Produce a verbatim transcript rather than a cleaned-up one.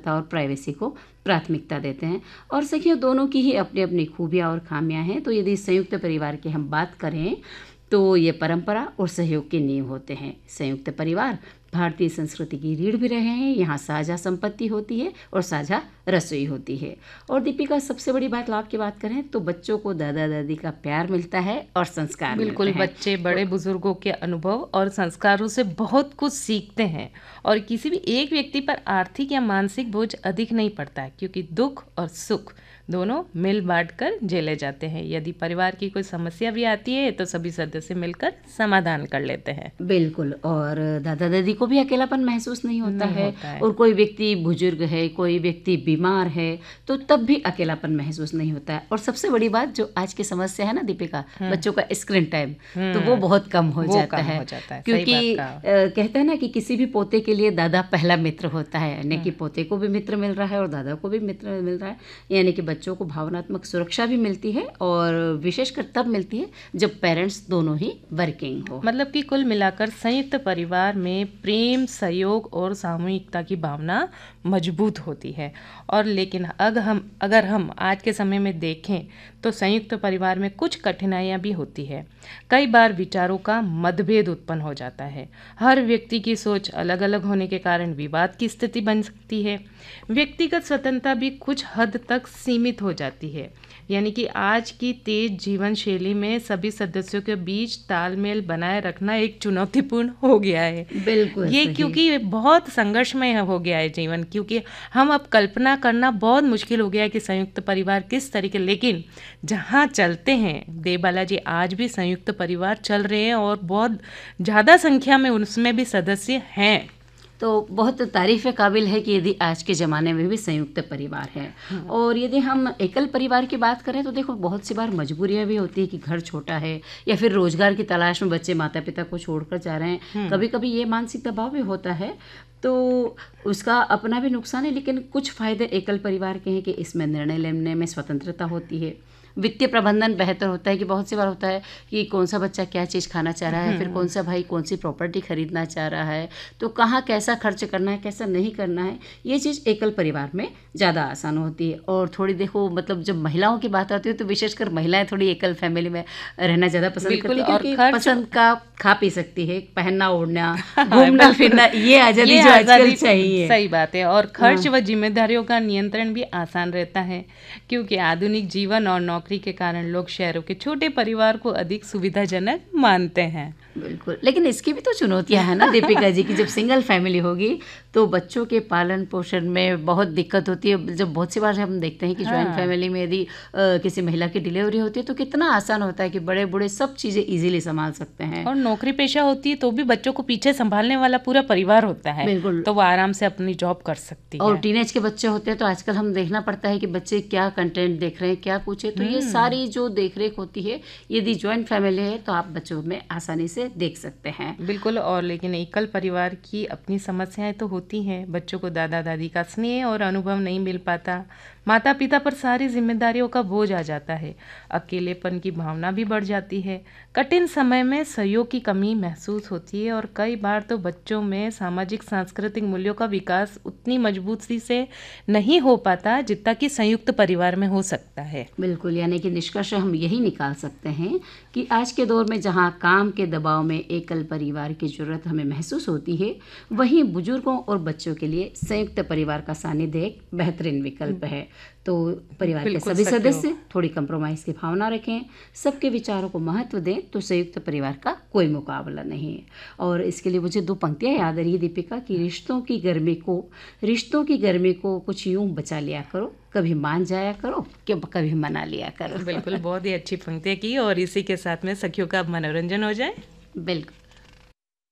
स्वतंत्रता और प्राइवेसी को प्राथमिकता देते हैं। और सखियों, दोनों की ही अपनी अपनी खूबियाँ और खामियाँ हैं। तो यदि संयुक्त परिवार की हम बात करें तो ये परंपरा और सहयोग की नींव होते हैं। संयुक्त परिवार भारतीय संस्कृति की रीढ़ भी रहे हैं। यहाँ साझा संपत्ति होती है और साझा रसोई होती है। और दीपिका, सबसे बड़ी बात लाभ की बात करें तो बच्चों को दादा दादी का प्यार मिलता है और संस्कार बिल्कुल, मिलते हैं। बच्चे बड़े बुजुर्गों के अनुभव और संस्कारों से बहुत कुछ सीखते हैं और किसी भी एक व्यक्ति पर आर्थिक या मानसिक बोझ अधिक नहीं पड़ता है, क्योंकि दुख और सुख दोनों मिल बांट कर झेले जाते हैं। यदि परिवार की कोई समस्या भी आती है तो सभी सदस्य मिलकर समाधान कर लेते हैं। बिल्कुल, और दादा दादी को भी अकेलापन महसूस नहीं होता नहीं है, होता है। और कोई व्यक्ति बुजुर्ग है, कोई व्यक्ति बीमार है तो तब भी अकेलापन महसूस नहीं होता है। और सबसे बड़ी बात जो आज की समस्या है ना दीपिका, बच्चों का स्क्रीन टाइम, तो वो बहुत कम हो वो जाता कम है, हो जाता है, सही क्योंकि बात अ, कहा। कहते हैं ना कि किसी भी पोते के लिए दादा पहला मित्र होता है, यानी कि पोते को भी मित्र मिल रहा है और दादा को भी मित्र मिल रहा है। यानी कि बच्चों को भावनात्मक सुरक्षा भी मिलती है, और विशेषकर तब मिलती है जब पेरेंट्स दोनों ही वर्किंग हो। मतलब कि कुल मिलाकर संयुक्त परिवार में प्रेम, सहयोग और सामूहिकता की भावना मजबूत होती है। और लेकिन अगर हम अगर हम आज के समय में देखें तो संयुक्त परिवार में कुछ कठिनाइयाँ भी होती है। कई बार विचारों का मतभेद उत्पन्न हो जाता है। हर व्यक्ति की सोच अलग अलग होने के कारण विवाद की स्थिति बन सकती है। व्यक्तिगत स्वतंत्रता भी कुछ हद तक सीमित हो जाती है। यानी कि आज की तेज जीवन शैली में सभी सदस्यों के बीच तालमेल बनाए रखना एक चुनौतीपूर्ण हो गया है। बिल्कुल ये सही। क्योंकि बहुत संघर्षमय हो गया है जीवन, क्योंकि हम अब कल्पना करना बहुत मुश्किल हो गया है कि संयुक्त परिवार किस तरीके, लेकिन जहाँ चलते हैं देवबाला जी, आज भी संयुक्त परिवार चल रहे हैं और बहुत ज़्यादा संख्या में उसमें भी सदस्य हैं। तो बहुत तारीफ़ काबिल है कि यदि आज के ज़माने में भी संयुक्त परिवार है। और यदि हम एकल परिवार की बात करें तो देखो, बहुत सी बार मजबूरियां भी होती है कि घर छोटा है या फिर रोजगार की तलाश में बच्चे माता पिता को छोड़कर जा रहे हैं। कभी कभी ये मानसिक दबाव भी होता है, तो उसका अपना भी नुकसान है। लेकिन कुछ फ़ायदे एकल परिवार के हैं कि इसमें निर्णय लेने में स्वतंत्रता होती है, वित्तीय प्रबंधन बेहतर होता है कि बहुत सी बार होता है कि कौन सा बच्चा क्या चीज़ खाना चाह रहा है, फिर कौन सा भाई कौन सी प्रॉपर्टी खरीदना चाह रहा है, तो कहाँ कैसा खर्च करना है, कैसा नहीं करना है, ये चीज़ एकल परिवार में ज़्यादा आसान होती है। और थोड़ी देखो, मतलब जब महिलाओं की बात आती है तो विशेषकर महिलाएं थोड़ी एकल फैमिली में रहना ज़्यादा पसंद करती है, क्योंकि पसंद का खा पी सकती है, पहनना ओढ़ना, घूमना फिरना, ये आज़ादी जो आजकल चाहिए। सही बात है। और खर्च व जिम्मेदारियों का नियंत्रण भी आसान रहता है, क्योंकि आधुनिक जीवन और नौकरी के कारण लोग शहरों के छोटे परिवार को अधिक सुविधाजनक मानते हैं। बिल्कुल, लेकिन इसकी भी तो चुनौतियां हैं ना दीपिका जी, की जब सिंगल फैमिली होगी तो बच्चों के पालन पोषण में बहुत दिक्कत होती है। जब बहुत सी बार हम देखते हैं कि जॉइंट हाँ। फैमिली में यदि किसी महिला की डिलीवरी होती है तो कितना आसान होता है कि बड़े बूढ़े सब चीज़ें इजीली संभाल सकते हैं। और नौकरी पेशा होती है तो भी बच्चों को पीछे संभालने वाला पूरा परिवार होता है। बिल्कुल, तो वो आराम से अपनी जॉब कर सकती है। और टीनेज के बच्चे होते हैं तो आजकल हम देखना पड़ता है कि बच्चे क्या कंटेंट देख रहे हैं, क्या कुछ है, तो ये सारी जो देख रेख होती है यदि जॉइंट फैमिली है तो आप बच्चों में आसानी से देख सकते हैं। बिल्कुल। और लेकिन एकल परिवार की अपनी समस्याएं तो होती हैं। बच्चों को दादा दादी का स्नेह और अनुभव नहीं मिल पाता, माता पिता पर सारी जिम्मेदारियों का बोझ आ जाता है, अकेलेपन की भावना भी बढ़ जाती है, कठिन समय में सहयोग की कमी महसूस होती है, और कई बार तो बच्चों में सामाजिक सांस्कृतिक मूल्यों का विकास उतनी मजबूती से नहीं हो पाता जितना कि संयुक्त परिवार में हो सकता है। बिल्कुल, यानी कि निष्कर्ष हम यही निकाल सकते हैं कि आज के दौर में जहां काम के दबाव में एकल परिवार की जरूरत हमें महसूस होती है, वहीं बुजुर्गों और बच्चों के लिए संयुक्त परिवार का सानिध्य एक बेहतरीन विकल्प है। तो परिवार के सभी सदस्य थोड़ी कंप्रोमाइज की भावना रखें, सबके विचारों को महत्व दें, तो संयुक्त परिवार का कोई मुकाबला नहीं है। और इसके लिए मुझे दो पंक्तियां याद आ रही है दीपिका, कि रिश्तों की गर्मी को रिश्तों की गर्मी को कुछ यूं बचा लिया करो, कभी मान जाया करो कि कभी मना लिया करो। बिल्कुल, बहुत ही अच्छी पंक्तियां की, और इसी के साथ में सखियों का मनोरंजन हो जाए। बिल्कुल।